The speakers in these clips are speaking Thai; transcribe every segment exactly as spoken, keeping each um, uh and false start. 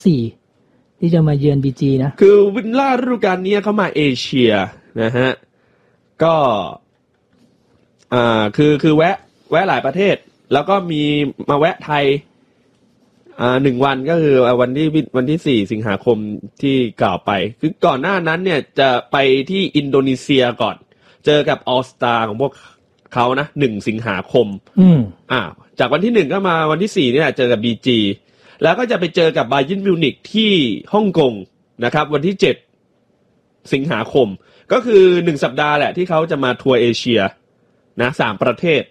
สี่ที่จะมาเยือน บี จี นะคือวิลล่าฤดูกาลนี้เขามาเอเชียนะฮะก็อ่าคือคือแวะแวะหลายประเทศแล้วก็มีมาแวะไทยอ่าหนึ่งวันก็คือวันที่วันที่สี่สิงหาคมที่กล่าวไปคือก่อนหน้านั้นเนี่ยจะไปที่อินโดนีเซียก่อนเจอกับออลสตาร์ของพวกเขานะหนึ่งสิงหาคมอืมอ่าจากวันที่หนึ่งก็มาวันที่สี่นี่แหละเจอกับ บี จี แล้วก็จะไปเจอกับบาเยิร์นมิวนิกที่ฮ่องกงนะครับวันที่เจ็ดสิงหาคมก็คือหนึ่งสัปดาห์แหละที่เขาจะมาทัวร์เอเชียนะสามประเทศ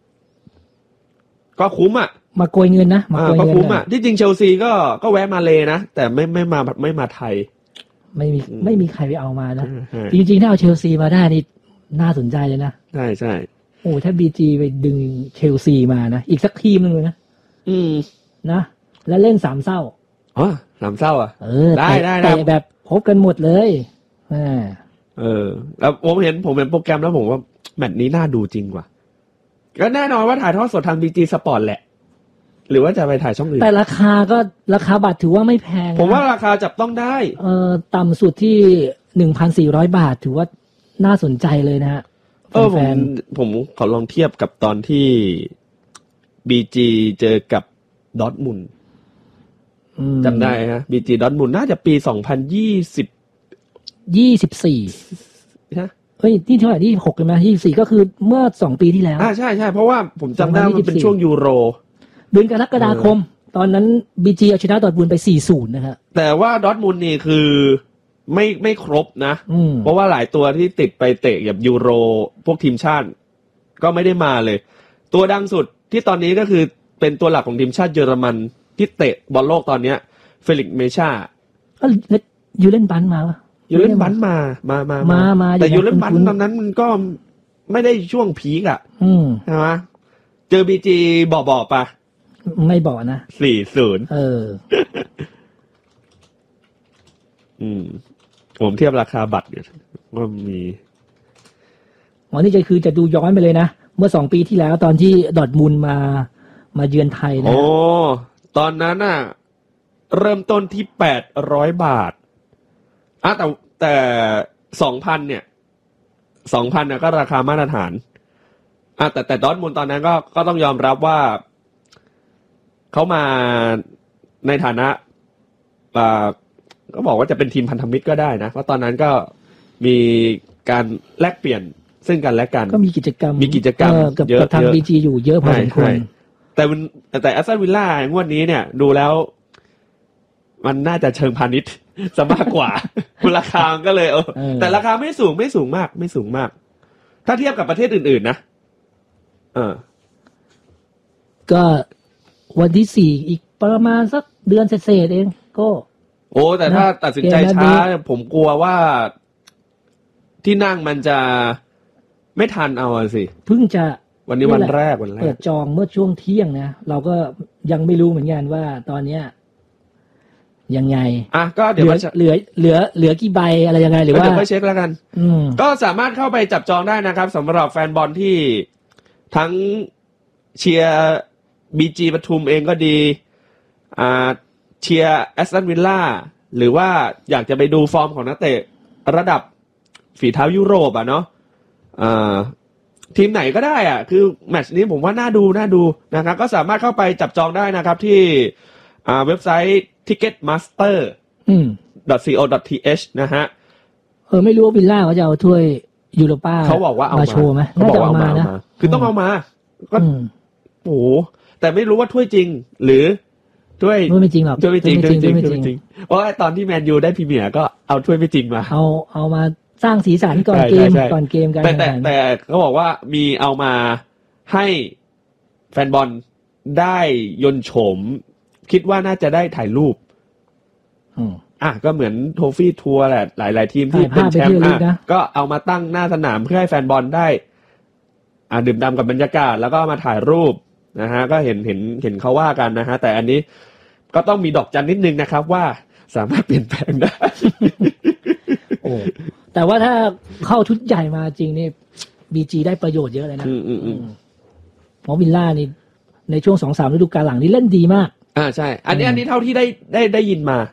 ก็คุ้มอ่ะมาโกยเงินนะมาโกยเงินก็คุ้มอ่ะที่จริงเชลซีก็ก็แวะมาเลยนะแต่ไม่ไม่มาไม่มาไทยไม่มีไม่มีใครไปเอามานะจริงๆถ้าเอาเชลซีมาได้นี่น่าสนใจเลยนะใช่ใช่โอ้ถ้า บี จี ไปดึงเชลซีมานะอีกสักทีมนึงเลยนะอืมนะแล้วเล่นสามเศร้าอ๋อสามเศร้าอ่ะเออได้ได้แต่แบบพบกันหมดเลยอ่าเออแล้วผมเห็นผมเห็นโปรแกรมแล้วผมว่าแมตช์นี้น่าดูจริงกว่าก็แน่นอนว่าถ่ายทอดสดทาง บี จี Sport แหละหรือว่าจะไปถ่ายช่องอื่นแต่ราคาก็ราคาบัตรถือว่าไม่แพงผมว่าราคาจับต้องได้เออต่ำสุดที่ หนึ่งพันสี่ร้อย บาทถือว่าน่าสนใจเลยนะฮะเออผมผมขอลองเทียบกับตอนที่ บี จี เจอกับดอร์ทมุนด์จำได้ฮะ บี จี ดอร์ทมุนด์น่าจะปีสองพันยี่สิบยี่สิบสี่ฮะเฮ้ยนี่เท่าไหร่ยี่สิบหกใช่มั้ยยี่สิบสี่ก็คือเมื่อสองปีที่แล้วอ่าใช่ๆเพราะว่าผมจำได้ว่าเป็นช่วงยูโรเดือนกรกฎาคมตอนนั้น บี จี เอาชนะดอร์ทมุนด์ไป สี่ศูนย์ นะครับแต่ว่าดอร์ทมุนด์นี่คือไม่ไม่ครบนะเพราะว่าหลายตัวที่ติดไปเตะแบบยูโรพวกทีมชาติก็ไม่ได้มาเลยตัวดังสุดที่ตอนนี้ก็คือเป็นตัวหลักของทีมชาติเยอรมันที่เตะบอลโลกตอนเนี้ยเฟลิกซ์เมช่าก็ยูเลนบันมาป่ะยูเลนบันมามามามามาแต่ยูเลนบันตอนนั้นมันก็ไม่ได้ช่วงพีคอ่ะใช่ไหมเจอ บี จี บ่อๆป่ะไม่บ่อนะสี่ศูนย์เอออืมผมเทียบราคาบัตรเนี่ยว่ามีอ๋อนี่จะคือจะดูย้อนไปเลยนะเมื่อสองปีที่แล้วตอนที่ดอร์ทมุนด์มามาเยือนไทยนะโอ้ตอนนั้นน่ะเริ่มต้นที่แปดร้อยบาทอ่ะแต่แต่ สองพัน เนี่ย สองพัน น่ะก็ราคามาตรฐานอ่ะแต่แต่ดอร์ทมุนด์ตอนนั้นก็ก็ต้องยอมรับว่าเขามาในฐานะอ่าก็บอกว่าจะเป็นทีมพันธมิตรก็ได้นะเพราะตอนนั้นก็มีการแลกเปลี่ยนซึ่งกันและกันก็มีกิจกรรมมีกิจกรรมเยอะกับทาง บี จี อยู่เยอะพอสมควรแต่แต่แอสตันวิลล่างวดนี้เนี่ยดูแล้วมันน่าจะเชิงพาณิชย์ซะมากกว่าราคาก็เลยเออแต่ราคาไม่สูงไม่สูงมากไม่สูงมากถ้าเทียบกับประเทศอื่นๆนะเออก็วันที่สี่อีกประมาณสักเดือนเศษๆเองก็โอ้แต่ถ้าตัดสินใจช้าผมกลัวว่าที่นั่งมันจะไม่ทันเอาสิเพิ่งจะวันนี้วันแรกวันแรกเปิดจองเมื่อช่วงเที่ยงนะเราก็ยังไม่รู้เหมือนกันว่าตอนเนี้ยยังไงอ่ะก็เดี๋ยวเหลือเหลือเหลือกี่ใบอะไรยังไงหรือว่าเดี๋ยวไปเช็คแล้วกันก็สามารถเข้าไปจับจองได้นะครับสำหรับแฟนบอลที่ทั้งเชียร์ บี จี ปทุมเองก็ดีอ่าเชียร์แอสตันวิลล่าหรือว่าอยากจะไปดูฟอร์มของนักเตะระดับฝีเท้ายุโรปอ่ะเนาะอ่าทีมไหนก็ได้อ่ะคือแมตช์นี้ผมว่าน่าดูน่าดูนะครับก็สามารถเข้าไปจับจองได้นะครับที่อ่าเว็บไซต์ ticketmaster อืม .co.th นะฮะเออไม่รู้ว่าวิลล่าเขาจะเอาถ้วยยูโรป้าเขาบอกว่าเอามาโชว์มั้ยเขาบอกว่าเอามานะคือต้องเอามาก็โอ้โหแต่ไม่รู้ว่าถ้วยจริงหรือถ้วยไม่จริงหรอกถ้วยไม่จริงถ้วยจริงถ้วยจริงเพราะว่าตอนที่แมนยูได้พรีเมียร์ก็เอาถ้วยไม่จริงมาเอาเอามาสร้างสีสันก่อนเกมก่อนเกมกันแต่แต่แต่เขาบอกว่ามีเอามาให้แฟนบอลได้ยนต์โฉมคิดว่าน่าจะได้ถ่ายรูปอ่ะก็เหมือนโทฟี่ทัวร์แหละหลายๆทีมที่เป็นแชมป์อ่ะก็เอามาตั้งหน้าสนามเพื่อให้แฟนบอลได้อ่ะดื่มด่ำกับบรรยากาศแล้วก็มาถ่ายรูปนะฮะก็เห็นเห็นเห็นเขาว่ากันนะฮะแต่อันนี้ก็ต้องมีดอกจันนิดนึงนะครับว่าสามารถเปลี่ยนแปลงได้โอ้แต่ว่าถ้าเข้าชุดใหญ่มาจริงนี่ บี จี ได้ประโยชน์เยอะเลยนะเพราะวิลล่านี่ในช่วง สองสาม ฤดูกาลหลังนี่เล่นดีมากอ่าใช่ อันนี้อันนี้เท่าที่ได้ได้ได้ยินมา